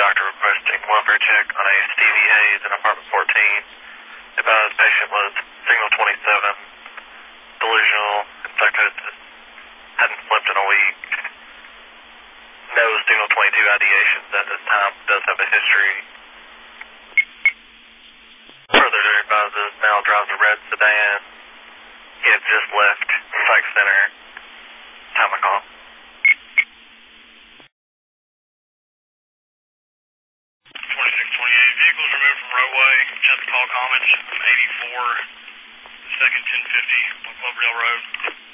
doctor requesting welfare check on a Stevie Hayes in apartment 14. Advised patient was signal 27, delusional, in psychosis, hadn't slept in a week. No signal 22 ideations at this time, does have a history. Further advises now drives a red sedan. He had just left psych center. Time to call. 2628, vehicles removed from roadway. Just call comments from 84, second 1050 on Cloverdale Road.